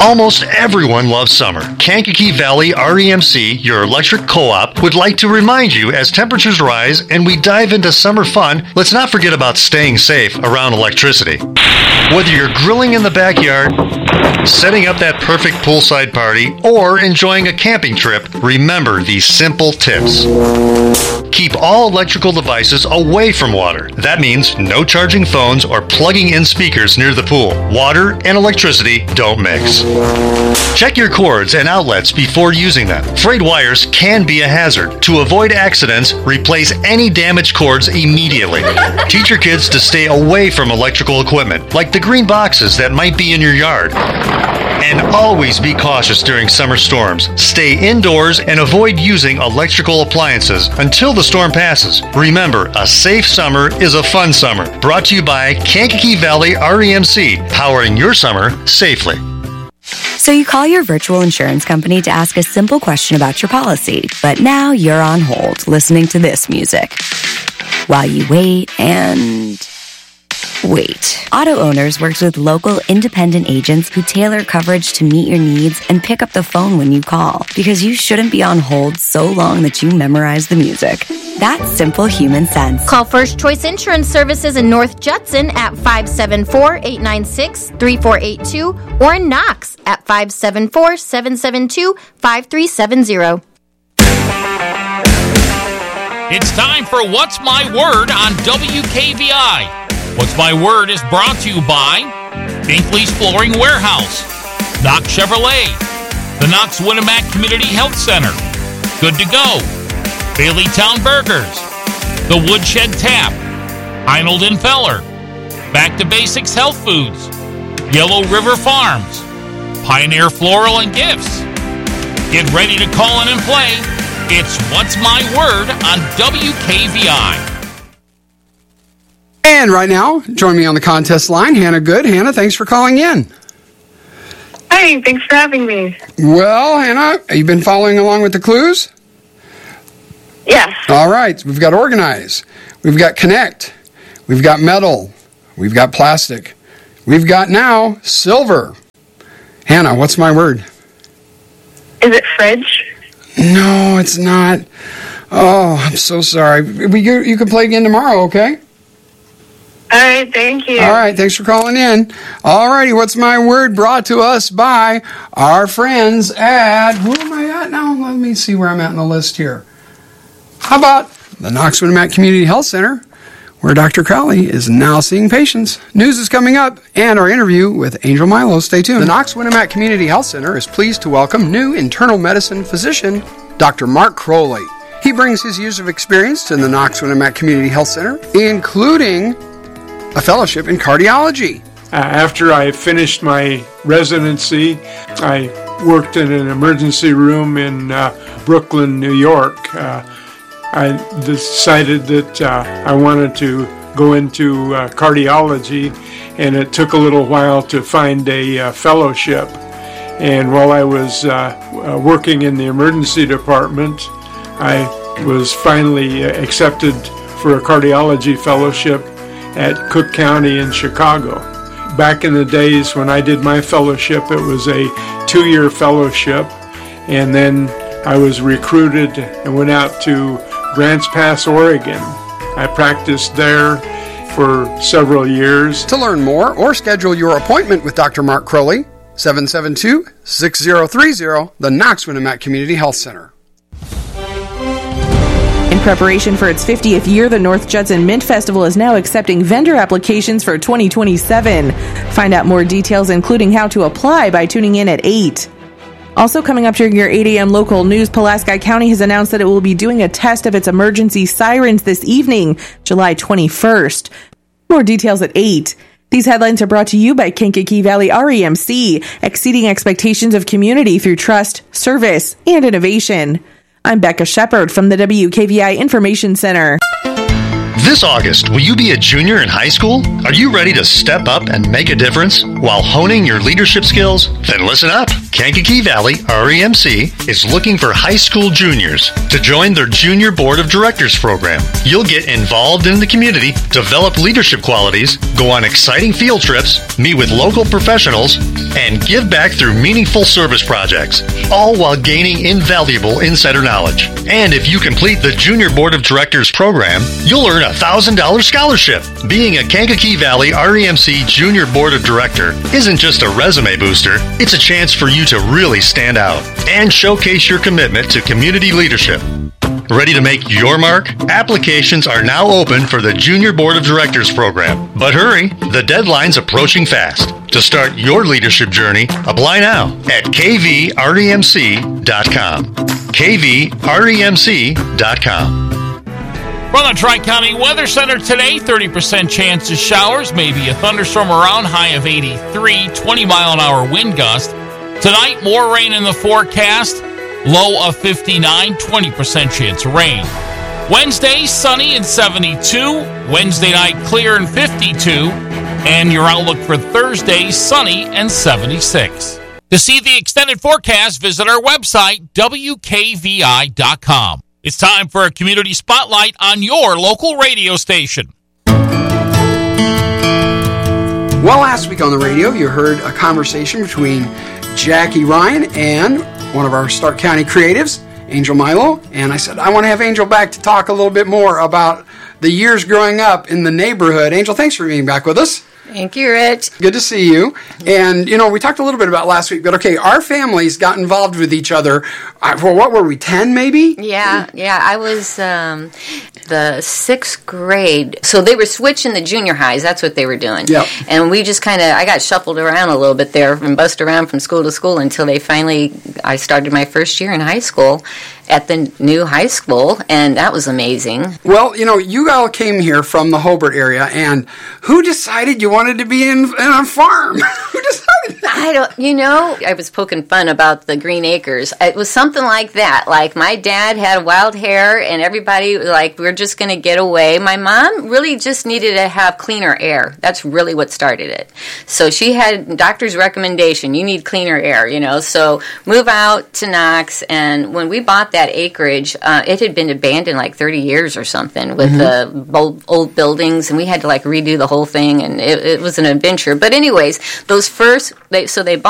Almost everyone loves summer. Kankakee Valley REMC, your electric co-op, would like to remind you as temperatures rise and we dive into summer fun, let's not forget about staying safe around electricity. Whether you're grilling in the backyard, setting up that perfect poolside party, or enjoying a camping trip, remember these simple tips. Keep all electrical devices away from water. That means no charging phones or plugging in speakers near the pool. Water and electricity don't mix. Check your cords and outlets before using them. Frayed wires can be a hazard. To avoid accidents, replace any damaged cords immediately. Teach your kids to stay away from electrical equipment, like the green boxes that might be in your yard. And always be cautious during summer storms. Stay indoors and avoid using electrical appliances until the storm passes. Remember, a safe summer is a fun summer. Brought to you by Kankakee Valley REMC, powering your summer safely. So you call your virtual insurance company to ask a simple question about your policy, but now you're on hold listening to this music while you wait and wait. Auto Owners works with local independent agents who tailor coverage to meet your needs and pick up the phone when you call, because you shouldn't be on hold so long that you memorize the music. That's simple human sense. Call First Choice Insurance Services in North Judson at 574-896-3482 or in Knox at 574-772-5370. It's time for What's My Word on WKVI. What's My Word is brought to you by Binkley's Flooring Warehouse, Knox Chevrolet, the Knox Winamac Community Health Center, Good to Go, Baileytown Burgers, the Woodshed Tap, Heinold & Feller, Back to Basics Health Foods, Yellow River Farms, Pioneer Floral and Gifts. Get ready to call in and play. It's What's My Word on WKVI. And right now, join me on the contest line, Hannah Good. Hannah, thanks for calling in. Hi, thanks for having me. Well, Hannah, have you been following along with the clues? Yeah. All right, we've got organize, we've got connect, we've got metal, we've got plastic, we've got now silver. Hannah, what's my word? Is it fridge? No, it's not. Oh, I'm so sorry. You can play again tomorrow, okay? All right, thank you. All right, thanks for calling in. All righty, what's my word brought to us by our friends at, who am I at now? Let me see where I'm at in the list here. How about the Knox Winamac Community Health Center, where Dr. Crowley is now seeing patients. News is coming up, and our interview with Angel Milo. Stay tuned. The Knox Winamac Community Health Center is pleased to welcome new internal medicine physician, Dr. Mark Crowley. He brings his years of experience to the Knox Winamac Community Health Center, including a fellowship in cardiology. After I finished my residency, I worked in an emergency room in Brooklyn, New York. I decided that I wanted to go into cardiology, and it took a little while to find a fellowship. And while I was working in the emergency department, I was finally accepted for a cardiology fellowship at Cook County in Chicago. Back in the days when I did my fellowship, it was a 2-year fellowship, and then I was recruited and went out to Grants Pass, Oregon. I practiced there for several years. To learn more or schedule your appointment with Dr. Mark Crowley, 772-6030, the Knox Winamac Community Health Center. In preparation for its 50th year, the North Judson Mint Festival is now accepting vendor applications for 2027. Find out more details, including how to apply, by tuning in at 8. Also coming up during your 8 a.m. local news, Pulaski County has announced that it will be doing a test of its emergency sirens this evening, July 21st. More details at 8. These headlines are brought to you by Kankakee Valley REMC, exceeding expectations of community through trust, service, and innovation. I'm Becca Shepard from the WKVI Information Center. This August, will you be a junior in high school? Are you ready to step up and make a difference while honing your leadership skills? Then listen up. Kankakee Valley REMC is looking for high school juniors to join their Junior Board of Directors program. You'll get involved in the community, develop leadership qualities, go on exciting field trips, meet with local professionals, and give back through meaningful service projects, all while gaining invaluable insider knowledge. And if you complete the Junior Board of Directors program, you'll earn a $1,000 scholarship. Being a Kankakee Valley REMC Junior Board of Director isn't just a resume booster, it's a chance for you to really stand out and showcase your commitment to community leadership. Ready to make your mark? Applications are now open for the Junior Board of Directors program. But hurry, the deadline's approaching fast. To start your leadership journey, apply now at kvremc.com. kvremc.com. From the Tri-County Weather Center today, 30% chance of showers, maybe a thunderstorm around, high of 83, 20-mile-an-hour wind gust. Tonight, more rain in the forecast. Low of 59, 20% chance of rain. Wednesday, sunny and 72. Wednesday night, clear and 52. And your outlook for Thursday, sunny and 76. To see the extended forecast, visit our website, WKVI.com. It's time for a community spotlight on your local radio station. Well, last week on the radio, you heard a conversation between Jackie Ryan and one of our Stark County creatives, Angel Milo, and I said, I want to have Angel back to talk a little bit more about the years growing up in the neighborhood. Angel, thanks for being back with us. Thank you, Rich. Good to see you. And, we talked a little bit about last week, but okay, our families got involved with each other. For what were we, 10 maybe? Yeah. I was the 6th grade. So they were switching the junior highs. That's what they were doing. Yep. And we just I got shuffled around a little bit there and bussed around from school to school until I started my first year in high school at the new high school, and that was amazing. Well, you all came here from the Hobart area, and who decided you wanted to be in a farm? Who decided that? I was poking fun about the Green Acres. It was something like that. Like, my dad had wild hair, and everybody, we're just going to get away. My mom really just needed to have cleaner air. That's really what started it. So she had doctor's recommendation, you need cleaner air, so move out to Knox, and when we bought that acreage, it had been abandoned 30 years or something with the old buildings, and we had to redo the whole thing, and it was an adventure. But anyways, they bought